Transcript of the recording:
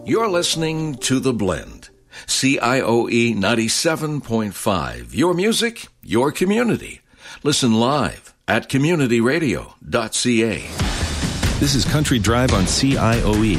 You're listening to The Blend. CIOE 97.5. Your music, your community. Listen live at communityradio.ca. This is Country Drive on CIOE